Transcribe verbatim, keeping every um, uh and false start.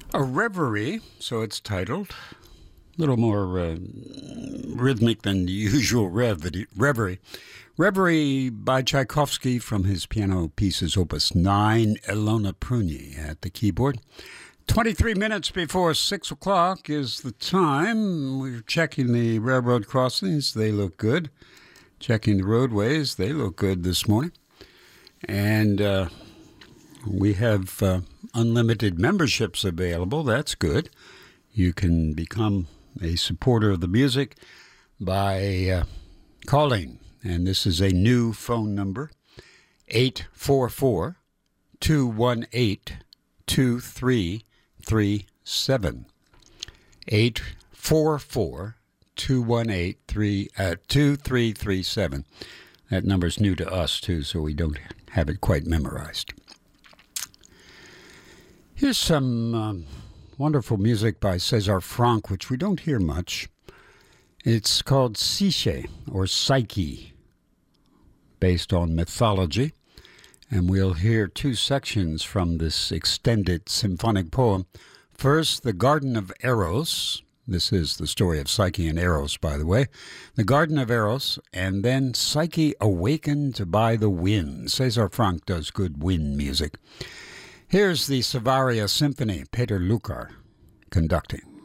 A reverie, so it's titled. A little more uh, rhythmic than the usual reverie. Reverie. Reverie by Tchaikovsky from his piano pieces Opus nine, Ilona Prunyi at the keyboard. twenty-three minutes before six o'clock is the time. We're checking the railroad crossings. They look good. Checking the roadways. They look good this morning. And uh, we have uh, unlimited memberships available. That's good. You can become a supporter of the music by uh, calling. And this is a new phone number, eight four four, two one eight, two three three seven. eight four four, two one eight, two three three seven. That number's new to us, too, so we don't have it quite memorized. Here's some um, wonderful music by César Franck, which we don't hear much. It's called Psyche, or Psyche, based on mythology. And we'll hear two sections from this extended symphonic poem. First, The Garden of Eros. This is the story of Psyche and Eros, by the way. The Garden of Eros, and then Psyche Awakened by the Wind. César Franck does good wind music. Here's the Savaria Symphony, Peter Lucar conducting.